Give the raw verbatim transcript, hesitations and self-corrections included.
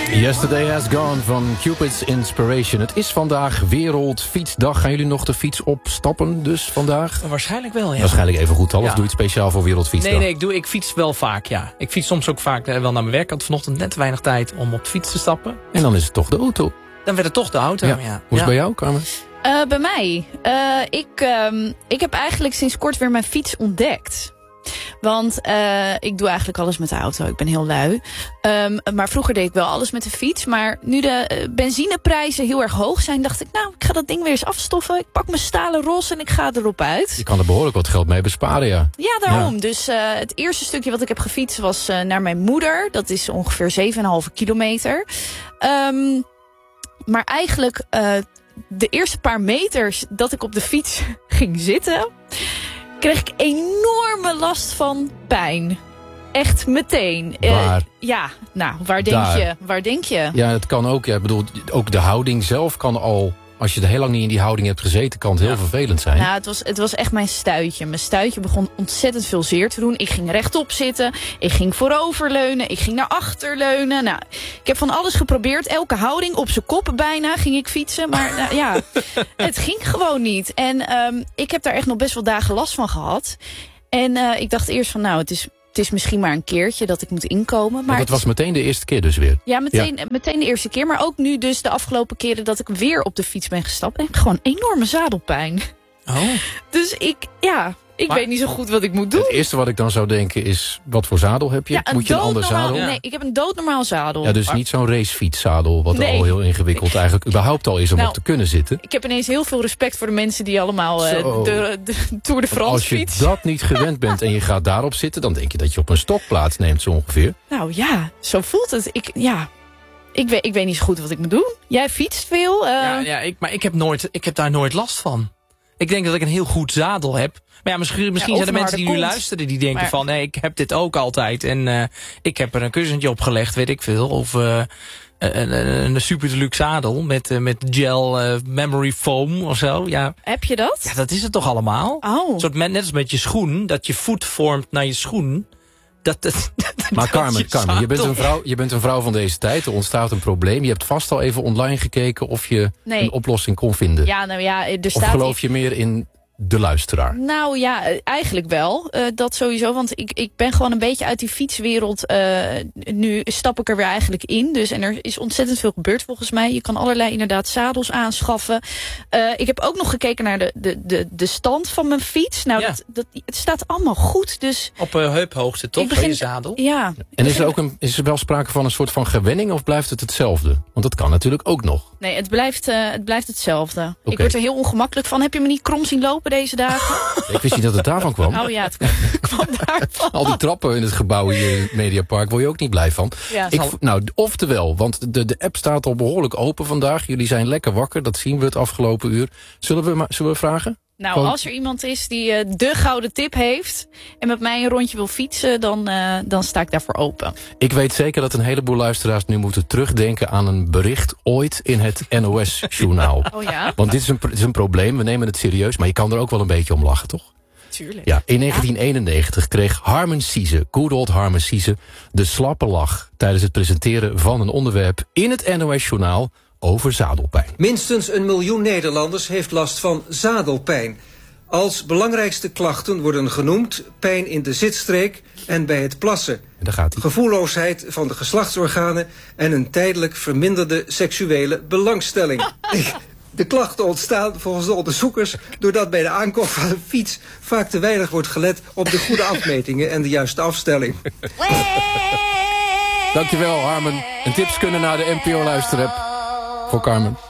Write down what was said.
Yesterday Has Gone van Cupid's Inspiration. Het is vandaag Wereldfietsdag. Gaan jullie nog de fiets opstappen dus vandaag? Waarschijnlijk wel, ja. Waarschijnlijk even goed al, of Ja. doe je het speciaal voor Wereldfietsdag? Nee, nee, ik, doe, ik fiets wel vaak, ja. Ik fiets soms ook vaak eh, wel naar mijn werk. Ik had vanochtend net te weinig tijd om op de fiets te stappen. En dan is het toch de auto. Dan werd het toch de auto, Ja. ja. ja. Hoe is het bij jou, Carmen? Uh, bij mij? Uh, ik, um, ik heb eigenlijk sinds kort weer mijn fiets ontdekt. Want uh, ik doe eigenlijk alles met de auto. Ik ben heel lui. Um, maar vroeger deed ik wel alles met de fiets. Maar nu de uh, benzineprijzen heel erg hoog zijn, dacht ik, nou, ik ga dat ding weer eens afstoffen. Ik pak mijn stalen ros en ik ga erop uit. Je kan er behoorlijk wat geld mee besparen, ja. Ja, daarom. Ja. Dus uh, het eerste stukje wat ik heb gefietst was uh, naar mijn moeder. Dat is ongeveer zeven komma vijf kilometer. Um, maar eigenlijk uh, de eerste paar meters dat ik op de fiets ging zitten, kreeg ik enorme last van pijn. Echt meteen. Waar? Uh, ja, nou, waar denk Daar. je? Waar denk je? Ja, het kan ook. Ja, ik bedoel, ook de houding zelf kan al, als je er heel lang niet in die houding hebt gezeten, kan het heel Ja. vervelend zijn. Nou, het was, het was echt mijn stuitje. Mijn stuitje begon ontzettend veel zeer te doen. Ik ging rechtop zitten. Ik ging vooroverleunen. Ik ging naar achter leunen. Nou, ik heb van alles geprobeerd. Elke houding op zijn kop bijna ging ik fietsen. Maar nou, ja, het ging gewoon niet. En um, ik heb daar echt nog best wel dagen last van gehad. En uh, ik dacht eerst van, nou, het is... Het is misschien maar een keertje dat ik moet inkomen. Maar Want het was meteen de eerste keer dus weer. Ja, meteen, ja. meteen de eerste keer. Maar ook nu dus de afgelopen keren dat ik weer op de fiets ben gestapt. En ik heb gewoon enorme zadelpijn. Oh. Dus ik, ja, ik Maar- weet niet zo goed wat ik moet doen. Het eerste wat ik dan zou denken is, wat voor zadel heb je? Ja, Moet je een ander doodnormaal- zadel? Ja. Nee, ik heb een doodnormaal zadel. Ja, dus niet zo'n racefietszadel, wat Nee. al heel ingewikkeld eigenlijk überhaupt al is om Nou, op te kunnen zitten. Ik heb ineens heel veel respect voor de mensen die allemaal uh, Zo. de, de Tour de France Als je fietsen. dat niet gewend bent en je gaat daarop zitten, dan denk je dat je op een stok plaatsneemt zo ongeveer. Nou ja, zo voelt het. Ik, ja, ik, weet, ik weet niet zo goed wat ik moet doen. Jij fietst veel. Uh, Ja, ja, ik, maar ik heb, nooit, ik heb daar nooit last van. Ik denk dat ik een heel goed zadel heb. Maar ja, misschien, misschien Ja, zijn er of mensen die een nu harde luisteren die denken Maar- van, nee, ik heb dit ook altijd. En uh, ik heb er een kussentje op gelegd, weet ik veel. Of uh, een, een, een super deluxe zadel met, uh, met gel uh, memory foam of zo. Ja, Heb je dat? ja, dat is het toch allemaal? Oh. Een soort met, net als met je schoen, dat je voet vormt naar je schoen. Dat, dat, Maar dat Carmen, je Carmen je, bent zadel- een vrouw, je bent een vrouw van deze tijd, er ontstaat een probleem. Je hebt vast al even online gekeken of je Nee. een oplossing kon vinden. Ja, nou ja, er of staat geloof je meer in de luisteraar? Nou ja, eh, eigenlijk wel. Uh, dat sowieso. Want ik, ik ben gewoon een beetje uit die fietswereld. Uh, nu stap ik er weer eigenlijk in. Dus, en er is ontzettend veel gebeurd volgens mij. Je kan allerlei inderdaad zadels aanschaffen. Uh, ik heb ook nog gekeken naar de, de, de, de stand van mijn fiets. Nou, Ja. dat, dat, het staat allemaal goed. Dus Op uh, heuphoogte toch, Ik begin- van je zadel? ja. En is er ook een, is er wel sprake van een soort van gewenning of blijft het hetzelfde? Want dat kan natuurlijk ook nog. Nee, het blijft, uh, het blijft hetzelfde. Oké. Ik word er heel ongemakkelijk van. Heb je me niet krom zien lopen deze dagen? Ik wist niet dat het daarvan kwam. Oh ja, het kwam daarvan. Al die trappen in het gebouw hier in het Mediapark word je ook niet blij van. Ja. Ik, nou, oftewel, want de, de app staat al behoorlijk open vandaag. Jullie zijn lekker wakker, dat zien we het afgelopen uur. Zullen we, ma- zullen we vragen? Nou, Gewoon- als er iemand is die uh, de gouden tip heeft en met mij een rondje wil fietsen, dan, uh, dan sta ik daarvoor open. Ik weet zeker dat een heleboel luisteraars nu moeten terugdenken aan een bericht ooit in het N O S-journaal. Oh ja, Want dit is, een, dit is een probleem, we nemen het serieus, maar je kan er ook wel een beetje om lachen, toch? tuurlijk. Ja, in negentien eenennegentig kreeg Harmen Sieze, good old Harmen Sieze, de slappe lach tijdens het presenteren van een onderwerp in het N O S-journaal over zadelpijn. Minstens een miljoen Nederlanders heeft last van zadelpijn. Als belangrijkste klachten worden genoemd pijn in de zitstreek en bij het plassen, En daar gaat hij. gevoelloosheid van de geslachtsorganen en een tijdelijk verminderde seksuele belangstelling. De klachten ontstaan volgens de onderzoekers doordat bij de aankoop van een fiets vaak te weinig wordt gelet op de goede afmetingen en de juiste afstelling. Dankjewel, Harmen. En tips kunnen naar de N P O luisterapp voor Carmen.